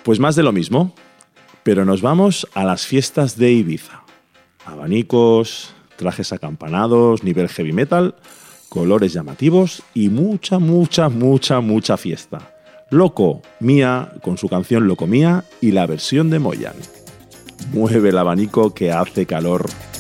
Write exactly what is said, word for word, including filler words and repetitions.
Pues más de lo mismo, pero nos vamos a las fiestas de Ibiza. Abanicos, trajes acampanados, nivel heavy metal, colores llamativos y mucha, mucha, mucha, mucha fiesta. Loco Mía con su canción Loco Mía y la versión de Moyan. Mueve el abanico que hace calor.